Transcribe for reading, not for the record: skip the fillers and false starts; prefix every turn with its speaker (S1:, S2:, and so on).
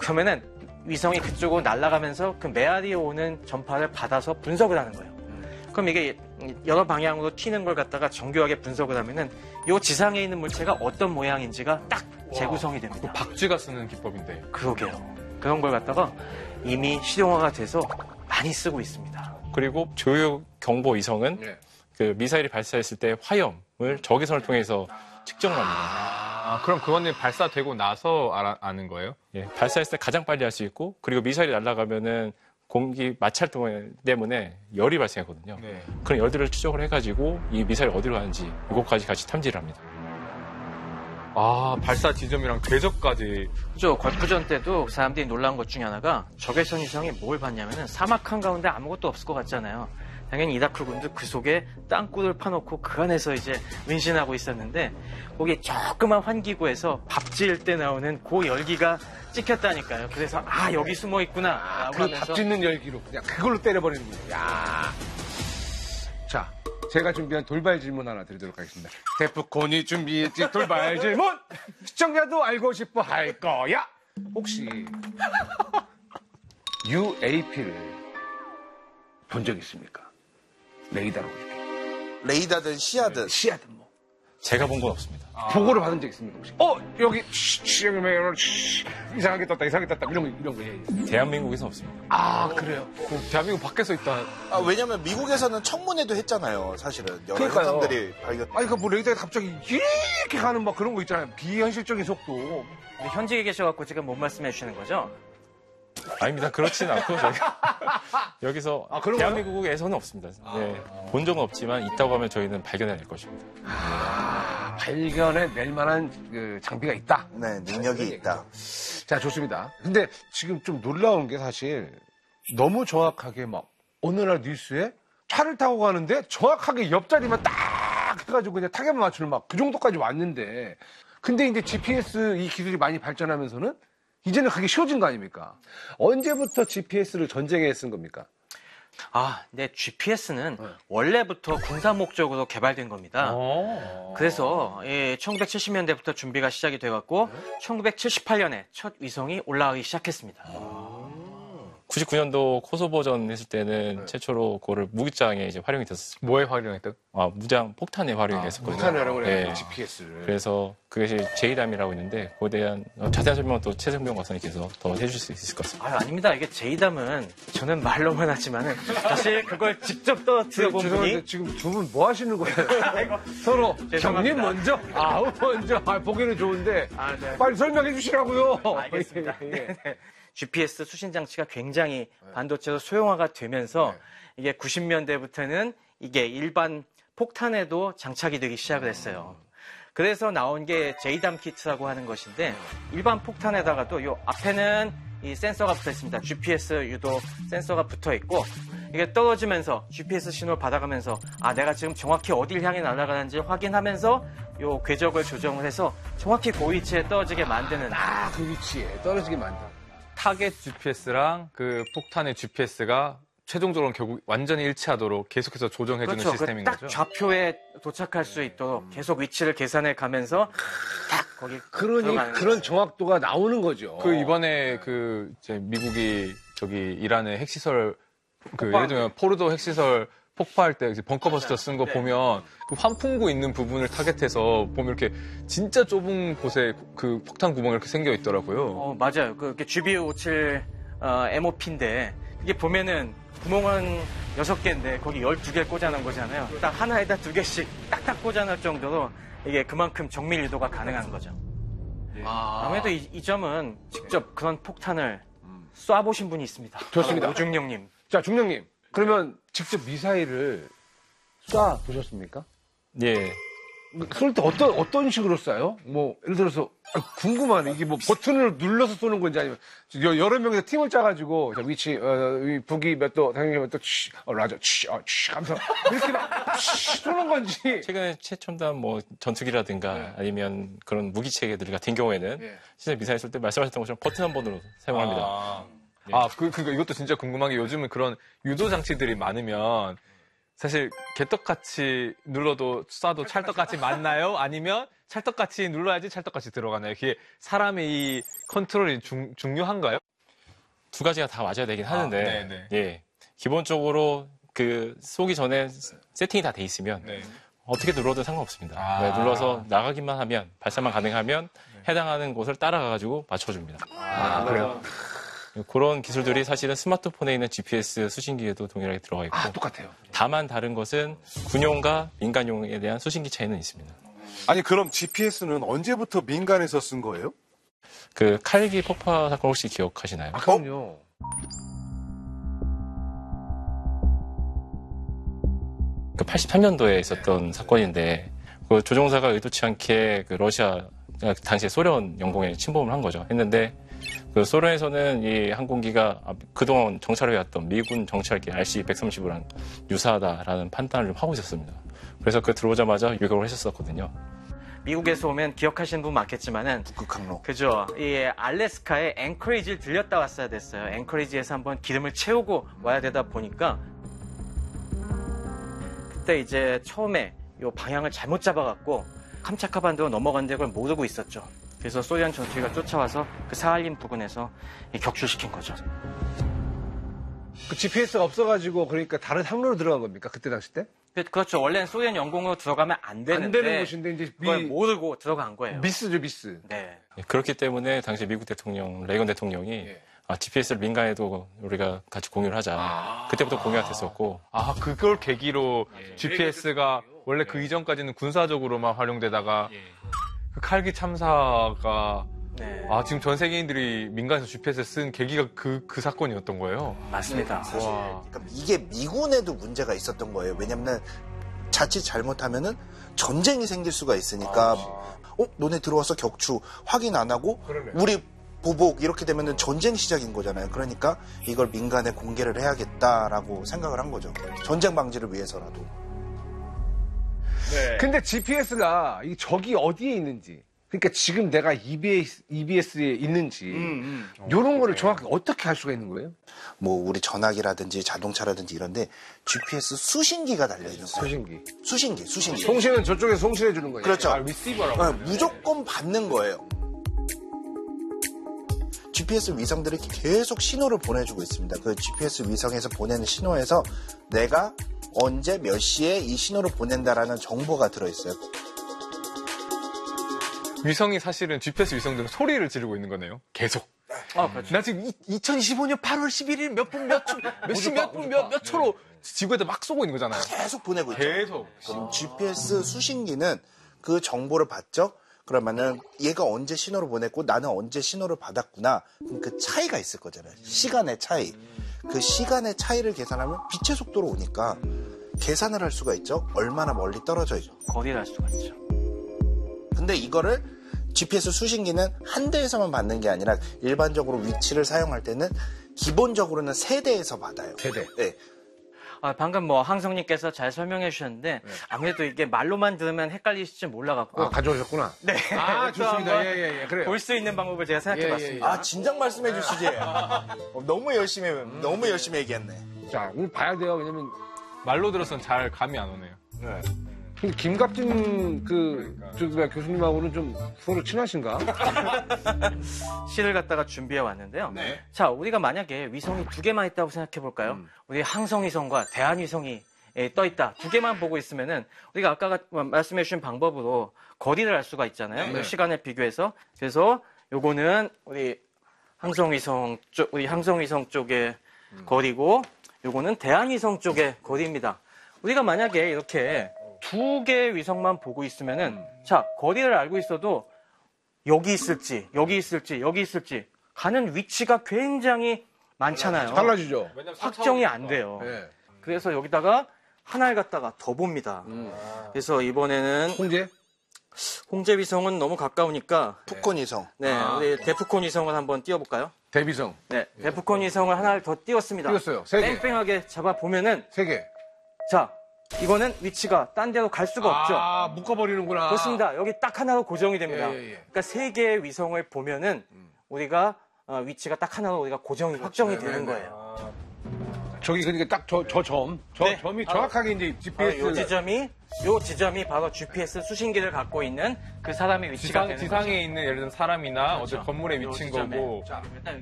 S1: 그러면은 위성이 그쪽으로 날아가면서 그 메아리에 오는 전파를 받아서 분석을 하는 거예요. 그럼 이게 여러 방향으로 튀는 걸 갖다가 정교하게 분석을 하면은 이 지상에 있는 물체가 어떤 모양인지가 딱 재구성이 됩니다.
S2: 박쥐가 쓰는 기법인데.
S1: 그러게요. 그런 걸 갖다가 이미 실용화가 돼서 많이 쓰고 있습니다.
S3: 그리고 조효 경보 위성은 그 미사일이 발사했을 때 화염을 적외선을 통해서 측정을 합니다.
S2: 그럼 그거는 발사되고 나서 아는 거예요?
S3: 예, 발사했을 때 가장 빨리 할 수 있고, 그리고 미사일이 날아가면은 공기 마찰 때문에 열이 발생하거든요. 그런 열들을 추적을 해가지고 이 미사일이 어디로 가는지 이것까지 같이 탐지를 합니다.
S2: 발사 지점이랑 궤적까지.
S1: 그렇죠. 걸프전 때도 사람들이 놀란 것 중에 하나가 적외선 위성이 뭘 봤냐면은 사막 한가운데 아무것도 없을 것 같잖아요. 당연히 이라크 군도 그 속에 땅굴을 파놓고 그 안에서 이제 은신하고 있었는데 거기 조그만 환기구에서 밥 지을 때 나오는 그 열기가 찍혔다니까요. 그래서 여기 숨어 있구나.
S4: 그 밥 짓는 열기로 그냥 그걸로 때려버리는 거예요. 야. 자, 제가 준비한 돌발 질문 하나 드리도록 하겠습니다. 데프콘이 준비했지 돌발 질문. 시청자도 알고 싶어 할 거야. 혹시 UAP를 본 적 있습니까? 레이더로 이렇게.
S5: 레이더든 시야든.
S4: 시야든 뭐.
S3: 제가 본 건 없습니다.
S4: 보고를 받은 적 있습니까 혹시? 여기 이상하게 떴다 이런 거. 예.
S3: 대한민국에서 없습니다.
S4: 그래요?
S2: 대한민국 밖에서 있다.
S5: 왜냐면 미국에서는 청문회도 했잖아요, 사실은. 여러
S4: 그러니까요.
S5: 현상들이 발견.
S4: 그러니까 뭐 레이더가 갑자기 이렇게 가는 막 그런 거 있잖아요. 비현실적인 속도.
S1: 근데 현직에 계셔갖고 지금 못 말씀해 주시는 거죠?
S3: 아닙니다. 그렇지는 않고 저희가 여기서
S4: 그런
S3: 대한민국에서는 없습니다. 네, 본 적은 없지만 있다고 하면 저희는 발견해낼 것입니다.
S4: 발견해낼 만한 그 장비가 있다.
S5: 네, 능력이 있다.
S4: 자, 좋습니다. 근데 지금 좀 놀라운 게 사실 너무 정확하게 막 어느 날 뉴스에 차를 타고 가는데 정확하게 옆자리만 딱 해가지고 그냥 타겟만 맞추는 막 그 정도까지 왔는데 근데 이제 GPS 이 기술이 많이 발전하면서는 이제는 그게 쉬워진 거 아닙니까? 언제부터 GPS를 전쟁에 쓴 겁니까?
S1: 근데 GPS는 원래부터 군사 목적으로 개발된 겁니다. 그래서 1970년대부터 준비가 시작이 돼갖고 1978년에 첫 위성이 올라가기 시작했습니다.
S3: 99년도 코소보전 했을 때는 최초로 그거를 무기장에 이제 활용이 됐었습니다.
S2: 뭐에 활용했다?
S3: 무장 폭탄에 활용이 됐었거든요.
S4: 폭탄에 활용을 해요,
S3: 네.
S4: GPS를.
S3: 그래서 그것이 제이담이라고 있는데 그거에 대한 자세한 설명은 또 최승병 박사님께서 더 해주실 수 있을 것 같습니다.
S1: 아닙니다. 이게 제이담은 저는 말로만 하지만은 사실 그걸 직접 떨어뜨려본 분이
S4: 죄송한데 지금 두 분 뭐 하시는 거예요? 서로 형님 먼저, 아우 먼저. 보기는 좋은데
S1: 네.
S4: 빨리 설명해 주시라고요.
S1: 알겠습니다.
S4: 예.
S1: GPS 수신 장치가 굉장히 반도체로 소형화가 되면서 이게 90년대부터는 이게 일반 폭탄에도 장착이 되기 시작을 했어요. 그래서 나온 게 제이담 키트라고 하는 것인데 일반 폭탄에다가도 요 앞에는 이 센서가 붙어 있습니다. GPS 유도 센서가 붙어 있고 이게 떨어지면서 GPS 신호를 받아가면서 내가 지금 정확히 어딜 향해 날아가는지 확인하면서 요 궤적을 조정을 해서 정확히 그 위치에 떨어지게 만드는
S4: 그 위치에 떨어지게 만든.
S2: 타겟 GPS랑 그 폭탄의 GPS가 최종적으로 결국 완전히 일치하도록 계속해서 조정해주는
S1: 그렇죠.
S2: 시스템인
S1: 딱
S2: 거죠?
S1: 좌표에 도착할 수 있도록 계속 위치를 계산해 가면서 딱 거기 들어가는
S4: 그런 정확도가 나오는 거죠.
S2: 이번에 이제 미국이 이란의 핵시설 예를 들면 포르도 핵시설 폭파할 때 벙커버스터 쓴 거 보면 그 환풍구 있는 부분을 타겟해서 보면 이렇게 진짜 좁은 곳에 그 폭탄 구멍이 이렇게 생겨 있더라고요.
S1: 맞아요. 그게 GBU57 MOP인데 이게 보면은 구멍은 6개인데 거기 12개를 꽂아놓은 거잖아요. 딱 하나에다 2개씩 딱딱 꽂아놓을 정도로 이게 그만큼 정밀 유도가 가능한 거죠. 아무래도 이 점은 직접 그런 폭탄을 쏴보신 분이 있습니다.
S4: 좋습니다.
S1: 오중령님.
S4: 자, 중령님. 그러면 직접 미사일을 쏴 보셨습니까?
S3: 예.
S4: 쏠 때 어떤 식으로 쏴요? 뭐 예를 들어서 궁금하네. 이게 뭐 버튼을 눌러서 쏘는 건지 아니면 여러 명이서 팀을 짜가지고 위치 북이 몇 도, 당연히 몇 도, 라저, 하면서 이렇게 막 쏘는 건지.
S3: 최근에 최첨단 전투기라든가 아니면 그런 무기 체계들 같은 경우에는 진짜 미사일 쏠 때 말씀하셨던 것처럼 버튼 한 번으로 사용합니다.
S2: 그러니까 이것도 진짜 궁금한 게 요즘은 그런 유도 장치들이 많으면 사실 개떡같이 눌러도 쏴도 찰떡같이 맞나요? 아니면 찰떡같이 눌러야지 찰떡같이 들어가나요? 이게 사람의 이 컨트롤이 중요한가요?
S3: 두 가지가 다 맞아야 되긴 하는데,
S2: 네네.
S3: 예. 기본적으로 그 쏘기 전에 세팅이 다 돼 있으면
S2: 네.
S3: 어떻게 눌러도 상관없습니다.
S2: 아.
S3: 네, 눌러서 나가기만 하면, 발사만 가능하면 해당하는 곳을 따라가가지고 맞춰줍니다.
S2: 그래요?
S3: 그런 기술들이 사실은 스마트폰에 있는 GPS 수신기에도 동일하게 들어가 있고,
S4: 똑같아요.
S3: 다만 다른 것은 군용과 민간용에 대한 수신기 차이는 있습니다.
S6: 아니 그럼 GPS는 언제부터 민간에서 쓴 거예요?
S3: 그 칼기 폭파 사건 혹시 기억하시나요?
S4: 그럼요.
S3: 그 83년도에 있었던 사건인데 그 조종사가 의도치 않게 그 러시아 당시에 소련 영공에 침범을 한 거죠. 했는데 그 소련에서는 이 항공기가 그동안 정찰해왔던 미군 정찰기 RC-130이랑 유사하다라는 판단을 좀 하고 있었습니다. 그래서 그 들어오자마자 유격을 했었거든요.
S1: 미국에서 오면 기억하시는 분 많겠지만은
S5: 북극항로.
S1: 그죠. 이 알래스카의 앵커리지를 들렸다 왔어야 됐어요. 앵커리지에서 한번 기름을 채우고 와야 되다 보니까 그때 이제 처음에 요 방향을 잘못 잡아갖고 캄차카 반도로 넘어간 걸 모르고 있었죠. 그래서 소련 전투기가 쫓아와서 그 사할린 부근에서 격추시킨 거죠.
S4: 그 GPS가 없어가지고 그러니까 다른 항로로 들어간 겁니까? 그때 당시 때?
S1: 그렇죠. 원래는 소련 영공으로 들어가면 안 되는데
S4: 안 되는 곳인데 이제
S1: 그걸 모르고 들어간 거예요.
S4: 미스죠, 미스.
S1: 네.
S3: 그렇기 때문에 당시 미국 대통령 레이건 대통령이 GPS를 민간에도 우리가 같이 공유를 하자. 그때부터 공유가 됐었고.
S2: 그걸 계기로 GPS가 원래 그 이전까지는 군사적으로만 활용되다가 그 칼기 참사가
S1: 네.
S2: 지금 전 세계인들이 민간에서 GPS를 쓴 계기가 그 사건이었던 거예요.
S1: 맞습니다.
S5: 사실
S2: 와.
S5: 그러니까 이게 미군에도 문제가 있었던 거예요. 왜냐면 자칫 잘못하면은 전쟁이 생길 수가 있으니까 너네 들어와서 격추 확인 안 하고 우리 보복 이렇게 되면은 전쟁 시작인 거잖아요. 그러니까 이걸 민간에 공개를 해야겠다라고 생각을 한 거죠. 전쟁 방지를 위해서라도.
S2: 네.
S4: 근데 GPS가 이 적이 어디에 있는지, 그러니까 지금 내가 EBS에 있는지 이런 거를 정확히 어떻게 알 수가 있는 거예요?
S5: 뭐 우리 전화기라든지 자동차라든지 이런데 GPS 수신기가 달려 있는 거예요.
S4: 수신기.
S5: 수신기.
S4: 송신은 저쪽에서 송신해 주는 거예요.
S5: 그렇죠.
S4: 리시버라고.
S5: 무조건 받는 거예요. GPS 위성들이 계속 신호를 보내주고 있습니다. 그 GPS 위성에서 보내는 신호에서 내가 언제 몇 시에 이 신호를 보낸다라는 정보가 들어있어요.
S2: 위성이 사실은 GPS 위성들은 소리를 지르고 있는 거네요. 계속.
S1: 그렇죠.
S2: 나 지금 2025년 8월 11일 몇 분 몇 초로 지구에다 막 쏘고 있는 거잖아요.
S5: 계속 보내고 있죠.
S2: 계속.
S5: 지금 GPS 수신기는 그 정보를 받죠. 그러면은 얘가 언제 신호를 보냈고 나는 언제 신호를 받았구나. 그럼 그 차이가 있을 거잖아요. 시간의 차이. 그 시간의 차이를 계산하면 빛의 속도로 오니까 계산을 할 수가 있죠. 얼마나 멀리 떨어져 있죠.
S1: 거리를 알 수가 있죠.
S5: 근데 이거를 GPS 수신기는 한 대에서만 받는 게 아니라 일반적으로 위치를 사용할 때는 기본적으로는 세 대에서 받아요.
S4: 세 대.
S5: 네.
S1: 방금 항성님께서 잘 설명해 주셨는데 아무래도 이게 말로만 들으면 헷갈리실지 몰라갖고
S4: 가져오셨구나.
S1: 네.
S4: 좋습니다. 예. 그래요.
S1: 볼 수 있는 방법을 제가 생각해봤습니다.
S5: 아 진작 말씀해 주시지. 너무 열심히 얘기했네.
S4: 자, 오늘 봐야 돼요. 왜냐면
S2: 말로 들어서는 잘 감이 안 오네요.
S4: 근데 김갑진 교수님하고는 좀 서로 친하신가?
S1: 시를 갖다가 준비해 왔는데요.
S5: 네.
S1: 자, 우리가 만약에 위성이 두 개만 있다고 생각해 볼까요? 우리 항성위성과 대한위성이 떠 있다. 두 개만 보고 있으면은 우리가 아까 말씀해 주신 방법으로 거리를 알 수가 있잖아요.
S4: 네.
S1: 시간에 비교해서. 그래서 요거는 우리 항성위성 쪽의 거리고 요거는 대한위성 쪽의 거리입니다. 우리가 만약에 이렇게 두 개의 위성만 보고 있으면은 자, 거리를 알고 있어도 여기 있을지 가는 위치가 굉장히 많잖아요.
S4: 달라지죠.
S1: 확정이 안 돼요.
S4: 네.
S1: 그래서 여기다가 하나를 갖다가 더 봅니다. 그래서 이번에는 홍제 위성은 너무 가까우니까
S5: 푸콘 위성.
S1: 네, 우리 데프콘 위성을 한번 띄워볼까요?
S4: 대비성.
S1: 네, 데프콘 위성을 하나를 더 띄웠습니다.
S4: 띄웠어요. 세 개.
S1: 뺑뺑하게 잡아보면은
S4: 세 개.
S1: 자, 이거는 위치가 딴 데로 갈 수가 없죠.
S4: 묶어버리는구나.
S1: 그렇습니다. 여기 딱 하나로 고정이 됩니다.
S4: 예.
S1: 그러니까 세 개의 위성을 보면은 우리가 위치가 딱 하나로 우리가 확정이 되는 거예요.
S4: 저기 그러니까 딱 저
S1: 네.
S4: 점이 정확하게 이제 GPS
S1: 요 지점이 바로 GPS 수신기를 갖고 있는 그 사람의 위치가 되는
S2: 지상에
S1: 거죠.
S2: 있는 예를 들면 사람이나
S1: 그렇죠.
S2: 어떤 건물에
S1: 요
S2: 위치인
S1: 지점에.
S2: 거고.
S1: 일단